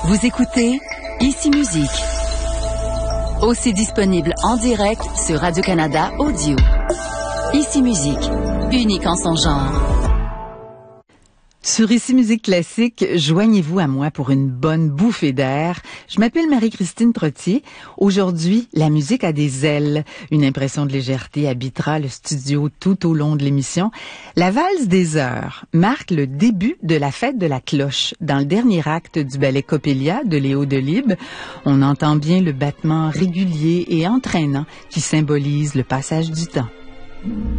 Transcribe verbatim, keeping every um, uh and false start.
Vous écoutez Ici Musique. Aussi disponible en direct sur Radio-Canada Audio. Ici Musique, unique en son genre. Sur Ici Musique Classique, joignez-vous à moi pour une bonne bouffée d'air. Je m'appelle Marie-Christine Trottier. Aujourd'hui, la musique a des ailes. Une impression de légèreté habitera le studio tout au long de l'émission. La valse des heures marque le début de la fête de la cloche. Dans le dernier acte du ballet Coppelia de Léo Delibes, on entend bien le battement régulier et entraînant qui symbolise le passage du temps.